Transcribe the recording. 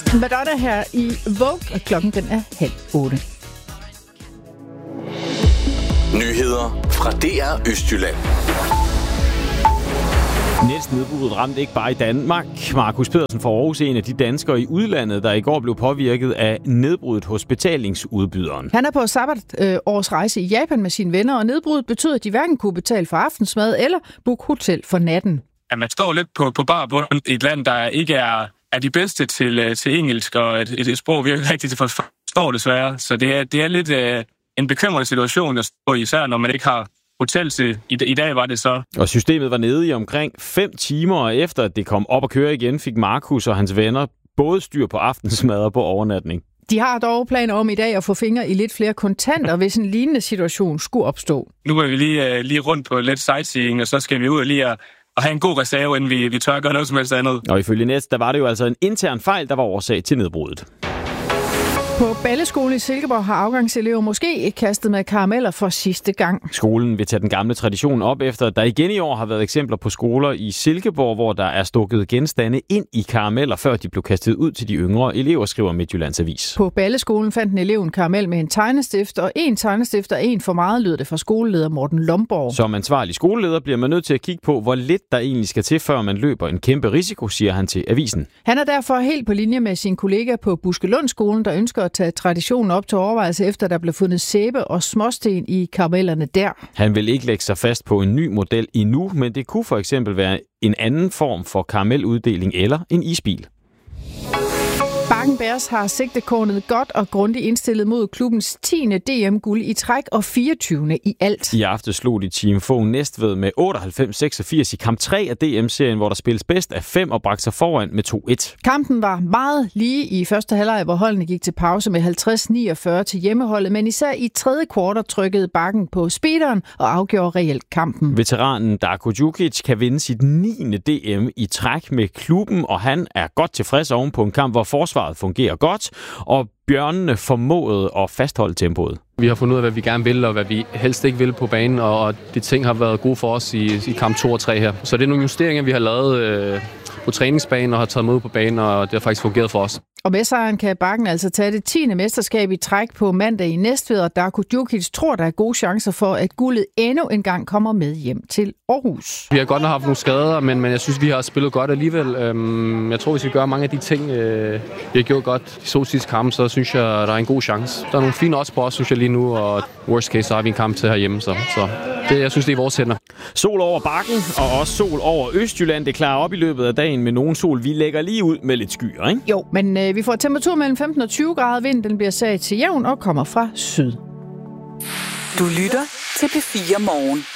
Madonna her i Vogue, og klokken den er 7:30. Nyheder fra DR Østjylland. Netnedbruddet ramte ikke bare i Danmark. Markus Pedersen fra Aarhus er en af de danskere i udlandet, der i går blev påvirket af nedbruddet hos betalingsudbyderen. Han er på sabbatårsrejse i Japan med sine venner, og nedbruddet betyder, at de hverken kunne betale for aftensmad eller booke hotel for natten. Ja, man står lidt på bar bund i et land, der ikke er de bedste til engelsk, og et sprog vi ikke rigtig forstår desværre. Så det er lidt en bekymrende situation, især når man ikke har hotel til. I dag var det så. Og systemet var nede i omkring 5 timer, og efter at det kom op at køre igen, fik Markus og hans venner både styr på aftensmad og på overnatning. De har dog planer om i dag at få fingre i lidt flere kontanter, hvis en lignende situation skulle opstå. Nu er vi lige rundt på lidt sightseeing, og så skal vi ud og lige at have en god reserve, inden vi tør at gøre noget som helst andet. Og ifølge Net, der var det jo altså en intern fejl, der var årsag til nedbruddet. På Balleskolen i Silkeborg har afgangselever måske kastet med karameller for sidste gang. Skolen vil tage den gamle tradition op, efter der igen i år har været eksempler på skoler i Silkeborg, hvor der er stukket genstande ind i karameller, før de blev kastet ud til de yngre elever, skriver Midtjyllands Avis. På Balleskolen fandt en elev en karamel med en tegnestift, og en tegnestift er en for meget, lyder det fra skoleleder Morten Lomborg. Som ansvarlig skoleleder bliver man nødt til at kigge på, hvor lidt der egentlig skal til, før man løber en kæmpe risiko, siger han til avisen. Han er derfor helt på linje med sin kollega på Buskelundskolen, der ønsker at tage traditionen op til overvejelse, efter der blev fundet sæbe og småsten i karamellerne der. Han vil ikke lægge sig fast på en ny model endnu, men det kunne for eksempel være en anden form for karameluddeling eller en isbil. Bakken Bears har sigtekornet godt og grundigt indstillet mod klubbens 10. DM-guld i træk og 24. i alt. I aften slog de Team Fogh Næstved med 98-86 i kamp 3 af DM-serien, hvor der spilles bedst af 5 og bragte sig foran med 2-1. Kampen var meget lige i første halvleg, hvor holdene gik til pause med 50-49 til hjemmeholdet, men især i tredje kvartal trykkede Bakken på speederen og afgjorde reelt kampen. Veteranen Darko Djukic kan vinde sit 9. DM i træk med klubben, og han er godt tilfreds oven på en kamp, hvor forsvaret fungerer godt, og bjørnene formåede at fastholde tempoet. Vi har fundet ud af, hvad vi gerne vil, og hvad vi helst ikke vil på banen, og de ting har været gode for os i kamp 2 og 3 her. Så det er nogle justeringer, vi har lavet på træningsbanen og har taget med på banen, og det har faktisk fungeret for os. Og med sejren kan Bakken altså tage det 10. mesterskab i træk på mandag i Næstved, og Darko Djukic tror, der er gode chancer for, at guldet endnu en gang kommer med hjem til Aarhus. Vi har godt nok haft nogle skader, men jeg synes, vi har spillet godt alligevel. Jeg tror, hvis vi gør mange af de ting, vi har gjort godt de sidste kampe, så synes jeg, der er en god chance. Der er nogle fine odds på os, synes jeg lige nu, og worst case, så har vi en kamp til herhjemme, så det, jeg synes, det er i vores hænder. Sol over Bakken, og også sol over Østjylland. Det klarer op i løbet af dagen med nogen sol. Vi lægger lige ud med lidt skyer, ikke? Jo, men vi får temperatur mellem 15 og 20 grader. Vinden den bliver sat til jævn og kommer fra syd. Du lytter til P4 Morgen.